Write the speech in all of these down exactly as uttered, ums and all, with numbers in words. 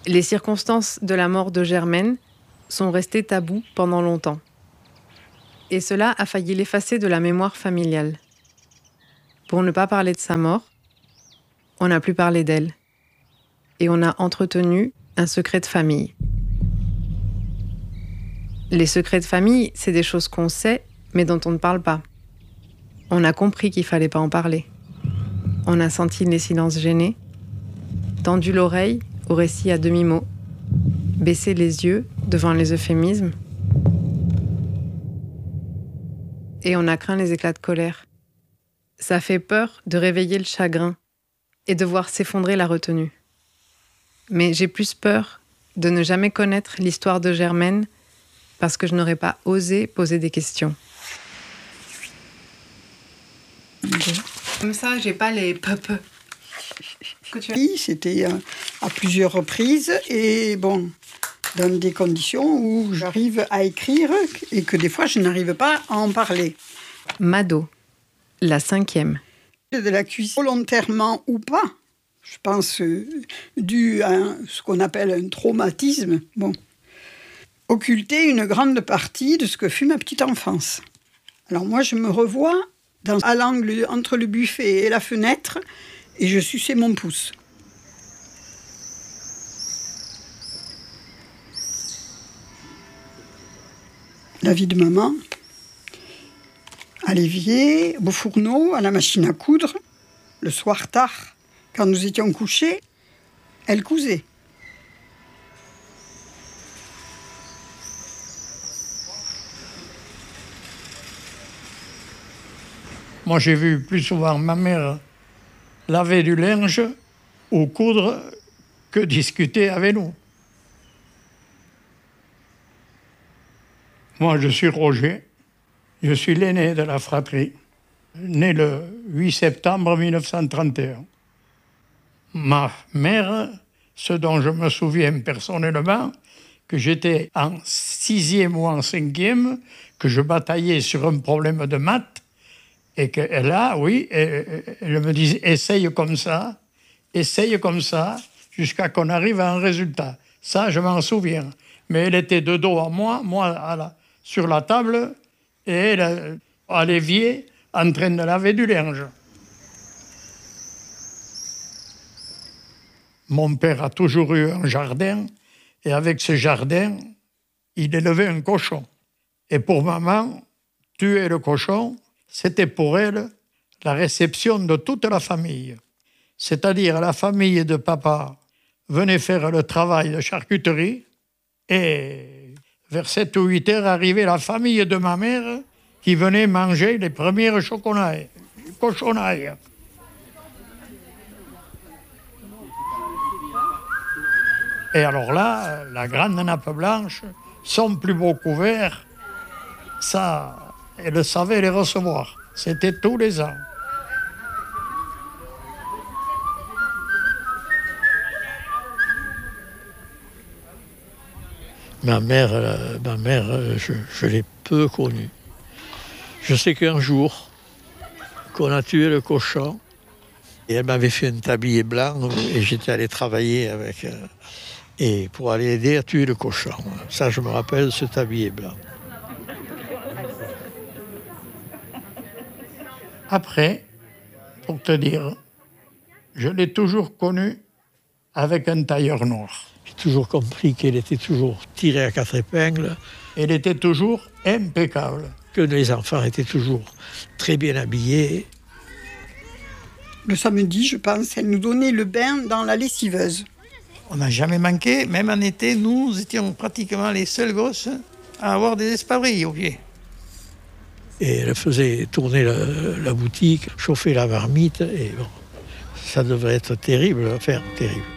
Les circonstances de la mort de Germaine sont restées taboues pendant longtemps. Et cela a failli l'effacer de la mémoire familiale. Pour ne pas parler de sa mort, on n'a plus parlé d'elle. Et on a entretenu un secret de famille. Les secrets de famille, c'est des choses qu'on sait, mais dont on ne parle pas. On a compris qu'il fallait pas en parler. On a senti les silences gênés, tendu l'oreille au récit à demi-mot, baissé les yeux devant les euphémismes, et on a craint les éclats de colère. Ça fait peur de réveiller le chagrin et de voir s'effondrer la retenue. Mais j'ai plus peur de ne jamais connaître l'histoire de Germaine parce que je n'aurais pas osé poser des questions. Comme ça, j'ai pas les peu-peu. Oui, c'était à plusieurs reprises et bon, dans des conditions où j'arrive à écrire et que des fois je n'arrive pas à en parler. Mado, la cinquième. De la cuisine, volontairement ou pas, je pense euh, dû à un, ce qu'on appelle un traumatisme, bon, occulter une grande partie de ce que fut ma petite enfance. Alors moi, je me revois dans, à l'angle entre le buffet et la fenêtre et je suçais mon pouce. La vie de maman, à l'évier, au fourneau, à la machine à coudre, le soir tard, quand nous étions couchés, elle cousait. Moi, j'ai vu plus souvent ma mère laver du linge ou coudre que discuter avec nous. Moi, je suis Roger, je suis l'aîné de la fratrie, né le huit septembre mille neuf cent trente et un. Ma mère, ce dont je me souviens personnellement, que j'étais en sixième ou en cinquième, que je bataillais sur un problème de maths, et qu'elle a, oui, elle, elle me disait « essaye comme ça, essaye comme ça, jusqu'à qu'on arrive à un résultat ». Ça, je m'en souviens. Mais elle était de dos à moi, moi à la, sur la table, et elle à l'évier, en train de laver du linge. Mon père a toujours eu un jardin, et avec ce jardin, il élevait un cochon. Et pour maman, tuer le cochon, c'était pour elle la réception de toute la famille. C'est-à-dire la famille de papa venait faire le travail de charcuterie et vers sept ou huit heures arrivait la famille de ma mère qui venait manger les premières choconailles, cochonailles. Et alors là, la grande nappe blanche, son plus beau couvert, ça... elle savait les recevoir. C'était tous les ans. Ma mère, euh, ma mère euh, je, je l'ai peu connue. Je sais qu'un jour, qu'on a tué le cochon, et elle m'avait fait un tablier blanc, et j'étais allé travailler avec... Euh, et pour aller aider à tuer le cochon. Ça, je me rappelle, ce tablier blanc. Après, pour te dire, je l'ai toujours connue avec un tailleur noir. J'ai toujours compris qu'elle était toujours tirée à quatre épingles. Elle était toujours impeccable. Que les enfants étaient toujours très bien habillés. Le samedi, je pense, elle nous donnait le bain dans la lessiveuse. On n'a jamais manqué, même en été, nous étions pratiquement les seuls gosses à avoir des espadrilles aux pieds. Et elle faisait tourner la, la boutique, chauffer la marmite, et bon, ça devrait être terrible à faire, terrible.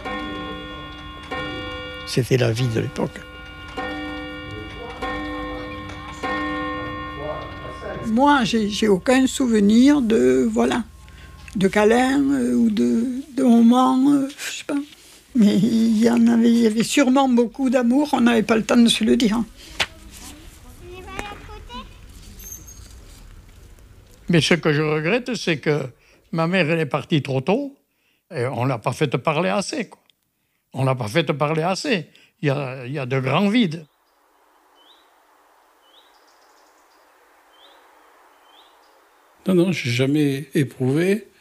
C'était la vie de l'époque. Moi, j'ai, j'ai aucun souvenir de, voilà, de câlin euh, ou de, de moments, euh, je sais pas. Mais il y en avait, il y avait sûrement beaucoup d'amour, on n'avait pas le temps de se le dire. Mais ce que je regrette, c'est que ma mère, elle est partie trop tôt et on ne l'a pas fait parler assez, quoi. On ne l'a pas fait parler assez. Il y a, il y a de grands vides. Non, non, je n'ai jamais éprouvé